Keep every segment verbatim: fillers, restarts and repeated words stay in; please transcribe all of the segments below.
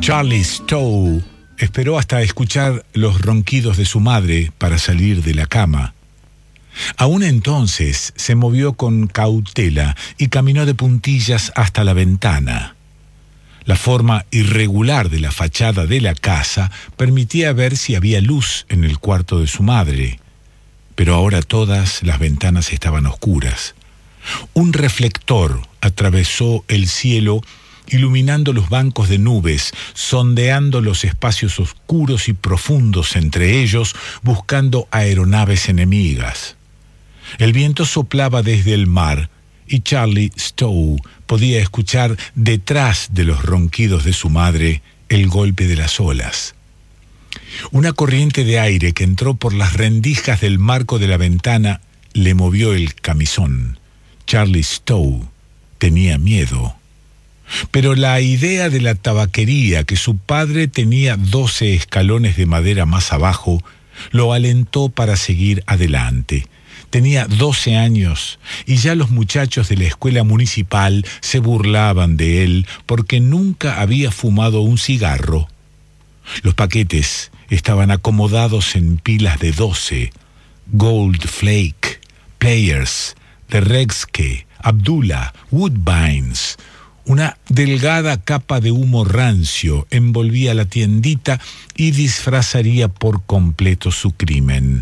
Charlie Stowe esperó hasta escuchar los ronquidos de su madre para salir de la cama. Aún entonces se movió con cautela y caminó de puntillas hasta la ventana. La forma irregular de la fachada de la casa permitía ver si había luz en el cuarto de su madre, pero ahora todas las ventanas estaban oscuras. Un reflector atravesó el cielo, iluminando los bancos de nubes, sondeando los espacios oscuros y profundos entre ellos, buscando aeronaves enemigas. El viento soplaba desde el mar y Charlie Stowe podía escuchar detrás de los ronquidos de su madre el golpe de las olas. Una corriente de aire que entró por las rendijas del marco de la ventana le movió el camisón. Charlie Stowe tenía miedo. Pero la idea de la tabaquería, que su padre tenía doce escalones de madera más abajo, lo alentó para seguir adelante. Tenía doce años y ya los muchachos de la escuela municipal se burlaban de él porque nunca había fumado un cigarro. Los paquetes estaban acomodados en pilas de doce. Gold Flake, Players, de Rexke, Abdullah, Woodbines. Una delgada capa de humo rancio envolvía la tiendita y disfrazaría por completo su crimen.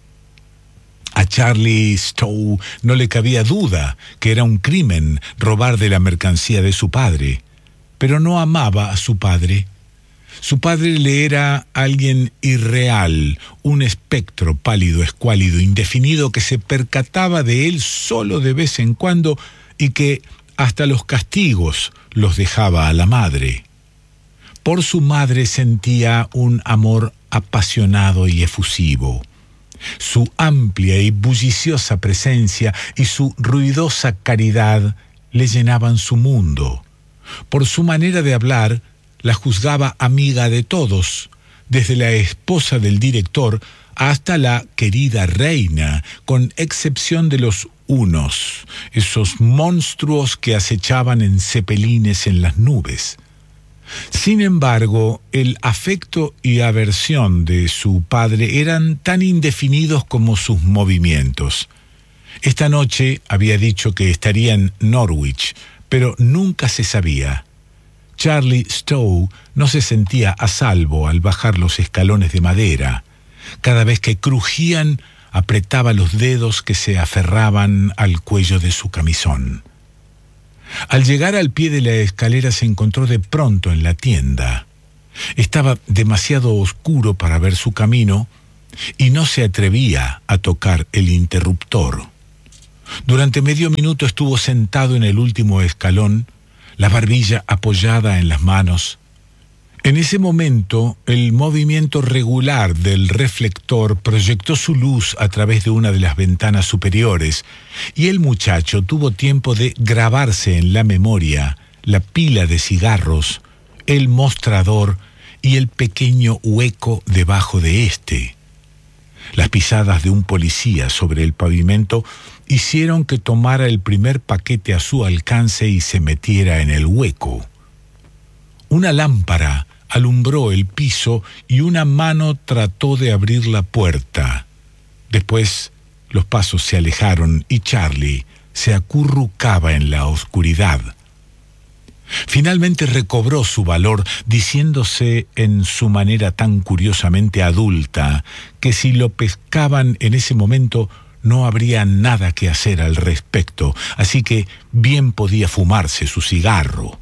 A Charlie Stowe no le cabía duda que era un crimen robar de la mercancía de su padre, pero no amaba a su padre. Su padre le era alguien irreal, un espectro pálido, escuálido, indefinido, que se percataba de él solo de vez en cuando y que hasta los castigos los dejaba a la madre. Por su madre sentía un amor apasionado y efusivo. Su amplia y bulliciosa presencia y su ruidosa caridad le llenaban su mundo. Por su manera de hablar, la juzgaba amiga de todos, desde la esposa del director hasta la querida reina, con excepción de los unos, esos monstruos que acechaban en cepelines en las nubes. Sin embargo, el afecto y aversión de su padre eran tan indefinidos como sus movimientos. Esta noche había dicho que estaría en Norwich, pero nunca se sabía. Charlie Stowe no se sentía a salvo al bajar los escalones de madera. Cada vez que crujían, apretaba los dedos que se aferraban al cuello de su camisón. Al llegar al pie de la escalera se encontró de pronto en la tienda. Estaba demasiado oscuro para ver su camino y no se atrevía a tocar el interruptor. Durante medio minuto estuvo sentado en el último escalón, la barbilla apoyada en las manos. En ese momento, el movimiento regular del reflector proyectó su luz a través de una de las ventanas superiores, y el muchacho tuvo tiempo de grabarse en la memoria la pila de cigarros, el mostrador y el pequeño hueco debajo de éste. Las pisadas de un policía sobre el pavimento hicieron que tomara el primer paquete a su alcance y se metiera en el hueco. Una lámpara alumbró el piso y una mano trató de abrir la puerta. Después los pasos se alejaron y Charlie se acurrucaba en la oscuridad. Finalmente recobró su valor, diciéndose en su manera tan curiosamente adulta que si lo pescaban en ese momento no habría nada que hacer al respecto, así que bien podía fumarse su cigarro.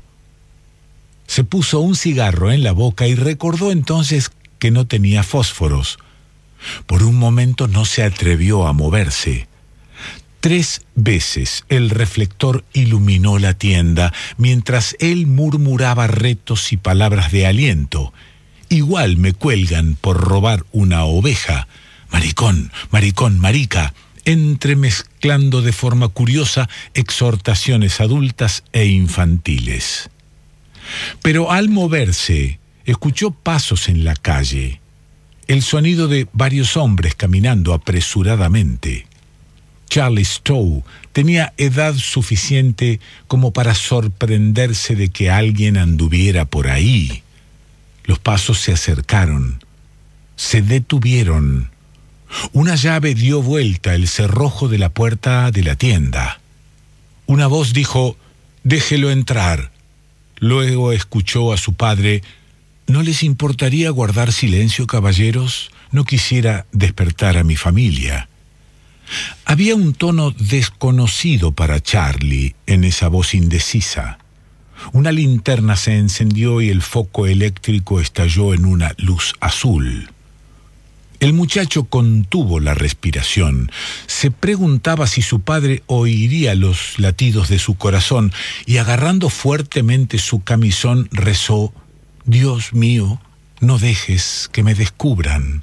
Se puso un cigarro en la boca y recordó entonces que no tenía fósforos. Por un momento no se atrevió a moverse. Tres veces el reflector iluminó la tienda, mientras él murmuraba retos y palabras de aliento. Igual me cuelgan por robar una oveja. Maricón, maricón, marica, entremezclando de forma curiosa exhortaciones adultas e infantiles. Pero al moverse, escuchó pasos en la calle, el sonido de varios hombres caminando apresuradamente. Charlie Stowe tenía edad suficiente como para sorprenderse de que alguien anduviera por ahí. Los pasos se acercaron, se detuvieron. Una llave dio vuelta el cerrojo de la puerta de la tienda. Una voz dijo: «Déjelo entrar». Luego escuchó a su padre: «¿No les importaría guardar silencio, caballeros? No quisiera despertar a mi familia». Había un tono desconocido para Charlie en esa voz indecisa. Una linterna se encendió y el foco eléctrico estalló en una luz azul. El muchacho contuvo la respiración. Se preguntaba si su padre oiría los latidos de su corazón y, agarrando fuertemente su camisón, rezó: «Dios mío, no dejes que me descubran».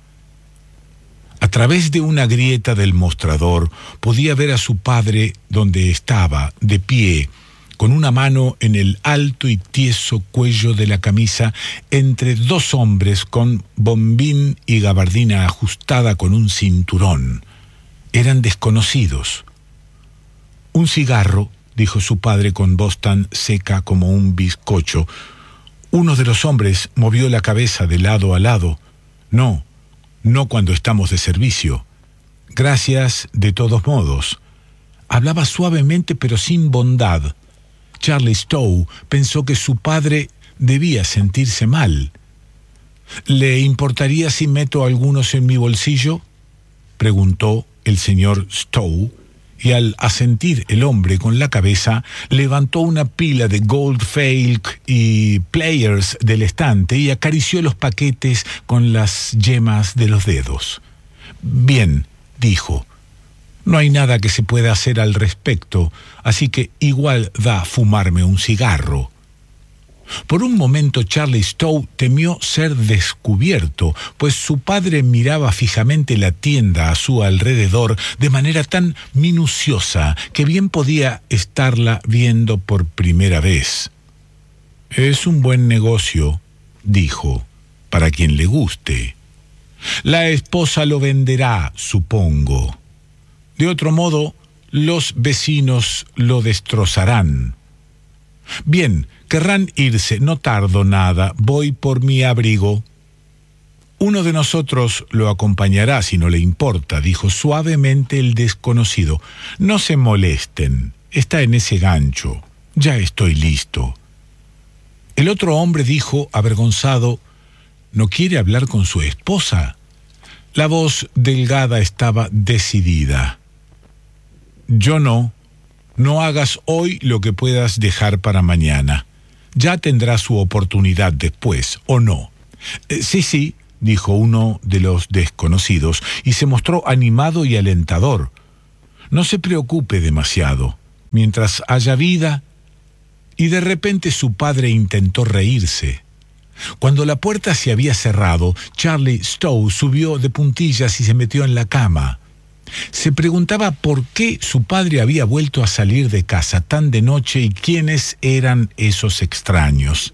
A través de una grieta del mostrador podía ver a su padre donde estaba, de pie, con una mano en el alto y tieso cuello de la camisa, entre dos hombres con bombín y gabardina ajustada con un cinturón. Eran desconocidos. «Un cigarro», dijo su padre con voz tan seca como un bizcocho. Uno de los hombres movió la cabeza de lado a lado. «No, no cuando estamos de servicio». «Gracias de todos modos». Hablaba suavemente pero sin bondad. Charlie Stowe pensó que su padre debía sentirse mal. «¿Le importaría si meto algunos en mi bolsillo?», preguntó el señor Stowe, y al asentir el hombre con la cabeza, levantó una pila de Goldfake y Players del estante y acarició los paquetes con las yemas de los dedos. «Bien», dijo, «no hay nada que se pueda hacer al respecto, así que igual da fumarme un cigarro». Por un momento Charlie Stowe temió ser descubierto, pues su padre miraba fijamente la tienda a su alrededor de manera tan minuciosa que bien podía estarla viendo por primera vez. «Es un buen negocio», dijo, «para quien le guste. La esposa lo venderá, supongo. De otro modo, los vecinos lo destrozarán. Bien, querrán irse, no tardo nada, voy por mi abrigo». «Uno de nosotros lo acompañará si no le importa», dijo suavemente el desconocido. «No se molesten, está en ese gancho, ya estoy listo». El otro hombre dijo, avergonzado: «¿No quiere hablar con su esposa?». La voz delgada estaba decidida. «Yo no. No hagas hoy lo que puedas dejar para mañana. Ya tendrá su oportunidad después, ¿o no?». Eh, sí, sí, dijo uno de los desconocidos, y se mostró animado y alentador. «No se preocupe demasiado. Mientras haya vida». Y de repente su padre intentó reírse. Cuando la puerta se había cerrado, Charlie Stowe subió de puntillas y se metió en la cama. Se preguntaba por qué su padre había vuelto a salir de casa tan de noche y quiénes eran esos extraños.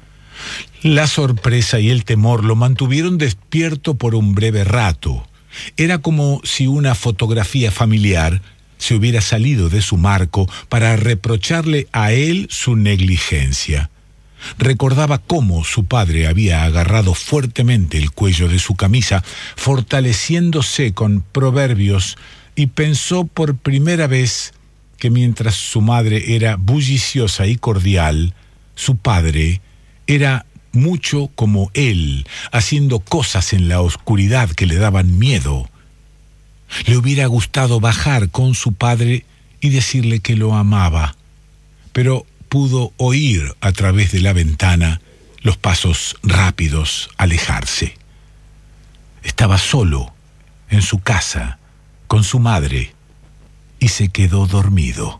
La sorpresa y el temor lo mantuvieron despierto por un breve rato. Era como si una fotografía familiar se hubiera salido de su marco para reprocharle a él su negligencia. Recordaba cómo su padre había agarrado fuertemente el cuello de su camisa, fortaleciéndose con proverbios, y pensó por primera vez que mientras su madre era bulliciosa y cordial, su padre era mucho como él, haciendo cosas en la oscuridad que le daban miedo. Le hubiera gustado bajar con su padre y decirle que lo amaba, pero pudo oír a través de la ventana los pasos rápidos alejarse. Estaba solo en su casa con su madre y se quedó dormido.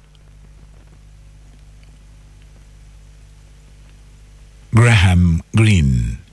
Graham Greene.